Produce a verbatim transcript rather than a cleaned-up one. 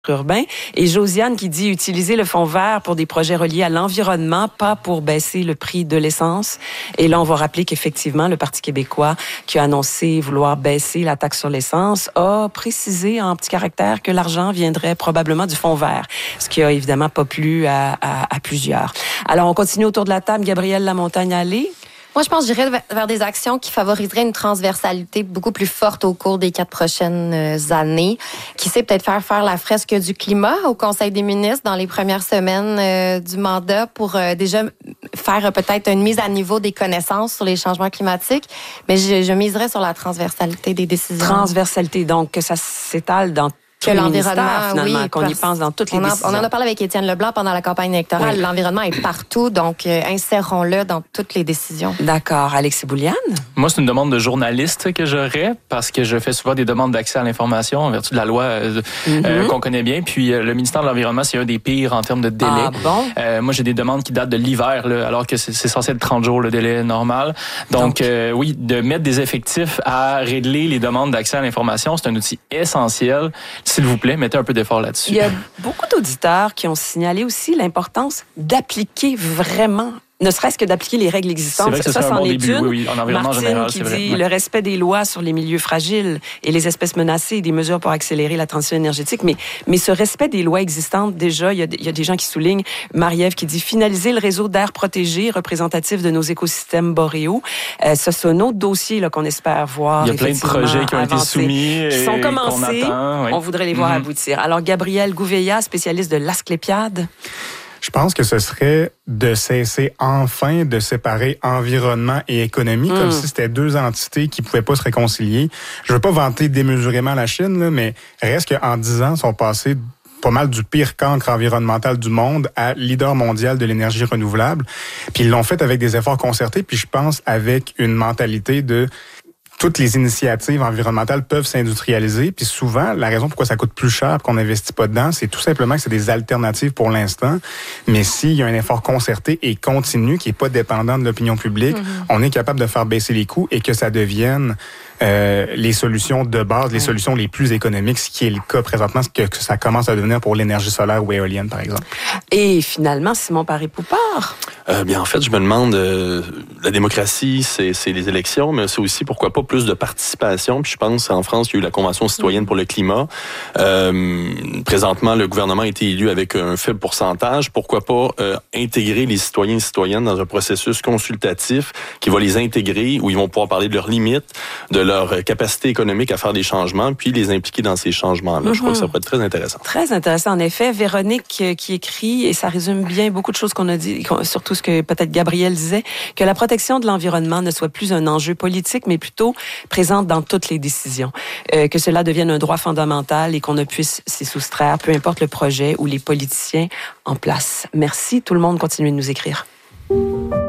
urbain. Et Josiane qui dit utiliser le fonds vert pour des projets reliés à l'environnement, pas pour baisser le prix de l'essence. Et là, on va rappeler qu'effectivement, le Parti québécois, qui a annoncé vouloir baisser la taxe sur l'essence, a précisé en petit caractère que l'argent viendrait probablement du fonds vert, ce qui a évidemment pas plu à, à, à plusieurs. Alors, on continue autour de la table. Gabrielle Lamontagne-Allé. Moi, je pense que j'irais vers des actions qui favoriseraient une transversalité beaucoup plus forte au cours des quatre prochaines années. Qui sait peut-être faire faire la fresque du climat au Conseil des ministres dans les premières semaines euh, du mandat pour euh, déjà faire peut-être une mise à niveau des connaissances sur les changements climatiques. Mais je, je miserais sur la transversalité des décisions. Transversalité, donc que ça s'étale dans que l'environnement, finalement, oui, qu'on y pense dans toutes les on en, décisions. On en a parlé avec Étienne Leblanc pendant la campagne électorale. Oui. L'environnement est partout, donc euh, insérons-le dans toutes les décisions. D'accord. Alexis Bouliane? Moi, c'est une demande de journaliste que j'aurais parce que je fais souvent des demandes d'accès à l'information en vertu de la loi euh, mm-hmm. euh, qu'on connaît bien. Puis euh, le ministère de l'Environnement, c'est un des pires en termes de délai. Ah bon? Euh, moi, j'ai des demandes qui datent de l'hiver, là, alors que c'est, c'est censé être trente jours le délai normal. Donc, Donc euh, oui, de mettre des effectifs à régler les demandes d'accès à l'information, c'est un outil essentiel. S'il vous plaît, mettez un peu d'effort là-dessus. Il y a beaucoup d'auditeurs qui ont signalé aussi l'importance d'appliquer vraiment, ne serait-ce que d'appliquer les règles existantes. C'est vrai que ça, c'est c'en un bon est début, une. oui, oui, en environnement Martine général, qui c'est vrai. dit Ouais. le respect des lois sur les milieux fragiles et les espèces menacées et des mesures pour accélérer la transition énergétique. Mais, mais ce respect des lois existantes, déjà, il y a, il y a des gens qui soulignent, Marie-Ève qui dit finaliser le réseau d'aires protégées représentatif de nos écosystèmes boréaux. Euh, ça, c'est un autre dossier là, qu'on espère voir. Il y a plein de projets qui ont été avancer, soumis qui sont et commencés. qu'on attend, oui. On voudrait les voir mm-hmm. aboutir. Alors, Gabrielle Gouveia, spécialiste de l'Asclépiade. Je pense que ce serait de cesser enfin de séparer environnement et économie, mmh. comme si c'était deux entités qui pouvaient pas se réconcilier. Je veux pas vanter démesurément la Chine, là, mais reste qu'en dix ans, ils sont passés pas mal du pire cancre environnemental du monde à leader mondial de l'énergie renouvelable. Puis ils l'ont fait avec des efforts concertés, puis je pense avec une mentalité de toutes les initiatives environnementales peuvent s'industrialiser. Puis souvent, la raison pourquoi ça coûte plus cher et qu'on n'investit pas dedans, c'est tout simplement que c'est des alternatives pour l'instant. Mais s'il y a un effort concerté et continu qui est pas dépendant de l'opinion publique, mm-hmm. on est capable de faire baisser les coûts et que ça devienne euh, les solutions de base, les mm. solutions les plus économiques, ce qui est le cas présentement, que, que ça commence à devenir pour l'énergie solaire ou éolienne, par exemple. Et finalement, Simon Paré-Poupard. Euh, bien, en fait, je me demande, euh, la démocratie, c'est, c'est les élections, mais c'est aussi, pourquoi pas, plus de participation. Puis je pense, en France, il y a eu la Convention citoyenne pour le climat. Euh, présentement, le gouvernement a été élu avec un faible pourcentage. Pourquoi pas euh, intégrer les citoyens et citoyennes dans un processus consultatif qui va les intégrer, où ils vont pouvoir parler de leurs limites, de leur capacité économique à faire des changements, puis les impliquer dans ces changements-là. Mm-hmm. Je crois que ça pourrait être très intéressant. Très intéressant, en effet. Véronique euh, qui écrit, et ça résume bien beaucoup de choses qu'on a dit, surtout ce que peut-être Gabrielle disait, que la protection de l'environnement ne soit plus un enjeu politique, mais plutôt présente dans toutes les décisions. Euh, que cela devienne un droit fondamental et qu'on ne puisse s'y soustraire, peu importe le projet ou les politiciens en place. Merci. Tout le monde continue de nous écrire.